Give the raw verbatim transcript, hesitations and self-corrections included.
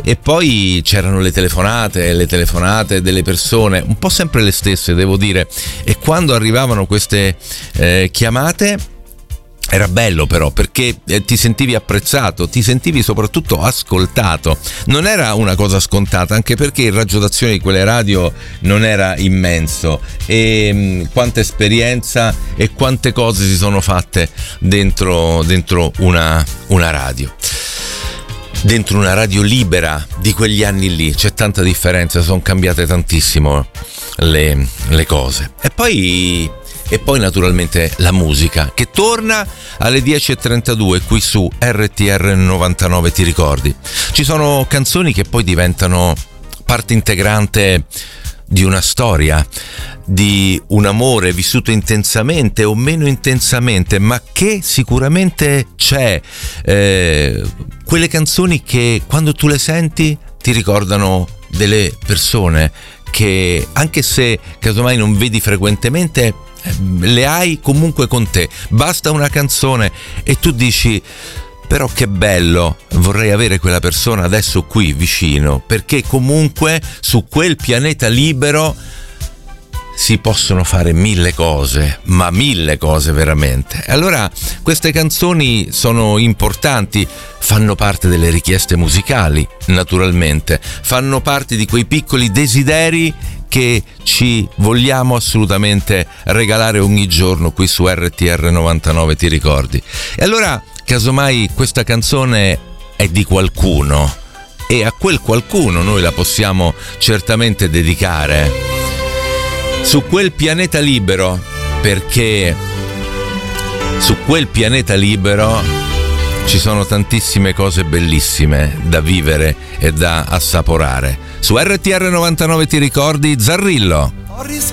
E poi c'erano le telefonate, le telefonate delle persone, un po' sempre le stesse, devo dire. E quando arrivavano queste eh, chiamate era bello, però, perché eh, ti sentivi apprezzato, ti sentivi soprattutto ascoltato. Non era una cosa scontata, anche perché il raggio d'azione di quelle radio non era immenso. E mh, quanta esperienza e quante cose si sono fatte dentro, dentro una, una radio. Dentro una radio libera di quegli anni lì c'è tanta differenza, sono cambiate tantissimo le, le cose. E poi... E poi naturalmente la musica, che torna alle dieci e trentadue qui su R T R novantanove, ti ricordi? Ci sono canzoni che poi diventano parte integrante di una storia, di un amore vissuto intensamente o meno intensamente, ma che sicuramente c'è. Eh, quelle canzoni che quando tu le senti ti ricordano delle persone che, anche se casomai non vedi frequentemente, le hai comunque con te. Basta una canzone e tu dici: però che bello, vorrei avere quella persona adesso qui vicino, perché comunque su quel pianeta libero si possono fare mille cose, ma mille cose veramente. Allora queste canzoni sono importanti, fanno parte delle richieste musicali, naturalmente, fanno parte di quei piccoli desideri che ci vogliamo assolutamente regalare ogni giorno qui su R T R novantanove, ti ricordi? E allora, casomai questa canzone è di qualcuno e a quel qualcuno noi la possiamo certamente dedicare. Su quel pianeta libero, perché su quel pianeta libero ci sono tantissime cose bellissime da vivere e da assaporare. Su R T R novantanove, ti ricordi? Zarrillo.